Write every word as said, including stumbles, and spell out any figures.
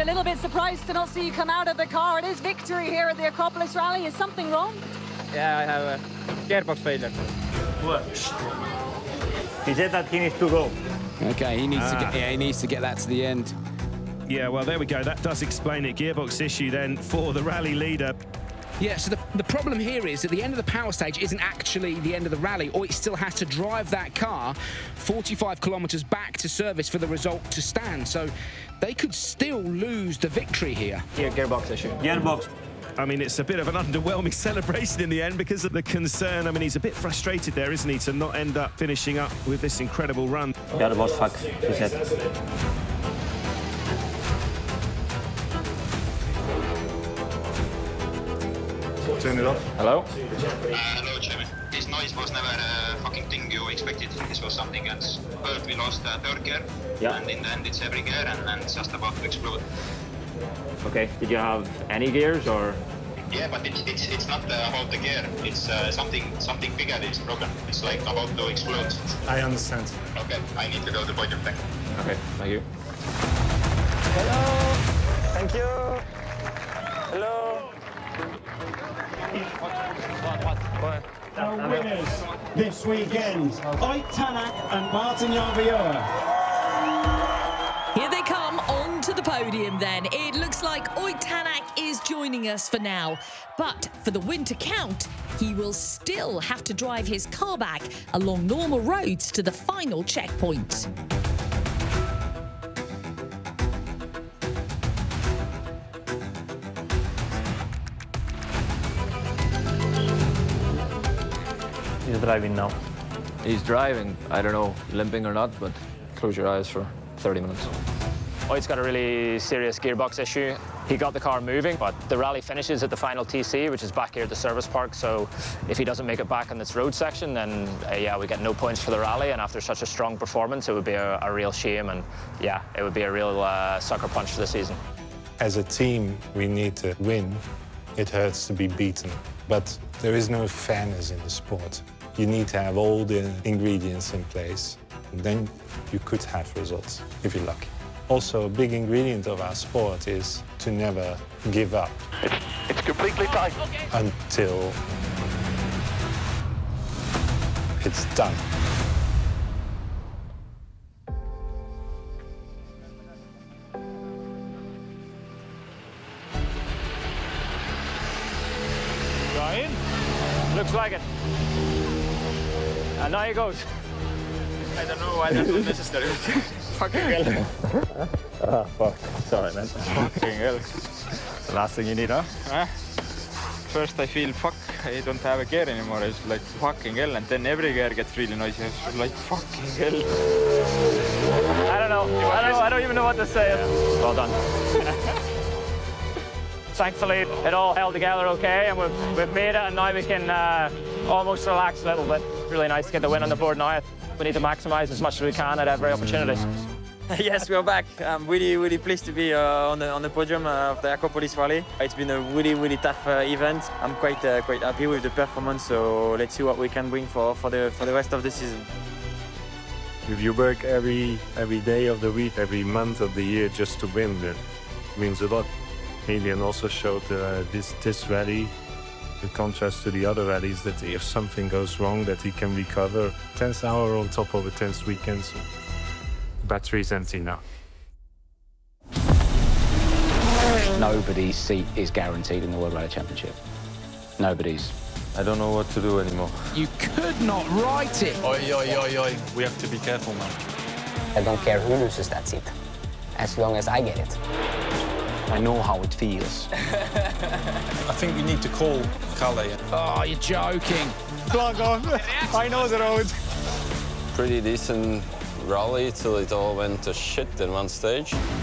a little bit surprised to not see you come out of the car. It is victory here at the Acropolis Rally. Is something wrong? Yeah, I have a gearbox failure. What? He said that he needs to go. Okay, he needs Ah. to get. Yeah, he needs to get that to the end. Yeah, well, there we go. That does explain it. Gearbox issue then for the rally leader. Yeah, so the, the problem here is that the end of the power stage isn't actually the end of the rally, or it still has to drive that car forty-five kilometres back to service for the result to stand. So they could still lose the victory here. Gear, gearbox issue. Gearbox. I mean, it's a bit of an underwhelming celebration in the end because of the concern. I mean, he's a bit frustrated there, isn't he, to not end up finishing up with this incredible run. Gearbox fuck, he said. Turn it off. Hello? Uh, hello, Chairman. This noise was never a fucking thing you expected. This was something else. First, we lost uh, third gear, Yeah. and in the end, it's every gear, and, and it's just about to explode. Okay, did you have any gears or? Yeah, but it's it's, it's not uh, about the gear. It's uh, something something bigger is broken. It's like about to explode. I understand. Okay, I need to go to bottom tank. Okay, thank you. Hello. Thank you. Hello. Our winners this weekend, Ott Tanak and Martin Järveoja. Here they come onto the podium then. It looks like Ott Tanak is joining us for now. But for the win to count, he will still have to drive his car back along normal roads to the final checkpoint. He's driving now. He's driving. I don't know, limping or not, but close your eyes for thirty minutes. Ott's got a really serious gearbox issue. He got the car moving, but the rally finishes at the final T C, which is back here at the service park. So if he doesn't make it back on this road section, then uh, yeah, we get no points for the rally. And after such a strong performance, it would be a, a real shame. And yeah, it would be a real uh, sucker punch for the season. As a team, we need to win. It hurts to be beaten, but there is no fairness in the sport. You need to have all the ingredients in place, and then you could have results, if you're lucky. Also, a big ingredient of our sport is to never give up. It's, it's completely tight. Until it's done. Ryan? Looks like it. And now he goes. I don't know why that's unnecessary. Fucking hell. Ah, fuck. Sorry, man. Fucking hell. The last thing you need, huh? Huh? First I feel, fuck, I don't have a gear anymore. It's like fucking hell. And then every gear gets really noisy. It's like fucking hell. I don't know. I don't know. I don't even know what to say. Well done. Thankfully, it all held together okay, and we've, we've made it, and now we can uh, almost relax a little bit. Really nice to get the win on the board now. We need to maximise as much as we can at every opportunity. Yes, we're back. I'm really, really pleased to be uh, on the on the podium uh, of the Acropolis Rally. It's been a really, really tough uh, event. I'm quite, uh, quite happy with the performance. So let's see what we can bring for for the for the rest of the season. If you work every every day of the week, every month of the year just to win, that means a lot. Adrian also showed uh, this this rally, in contrast to the other rallies, that if something goes wrong, that he can recover. Tenth hour on top of a tenth weekend. So battery's empty now. Nobody's seat is guaranteed in the World Rally Championship. Nobody's. I don't know what to do anymore. You could not write it. Oi, oi, oi, oi. We have to be careful now. I don't care who loses that seat, as long as I get it. I know how it feels. I think we need to call Kalle. Oh, you're joking. Plug on. I know the road. Pretty decent rally till it all went to shit in one stage.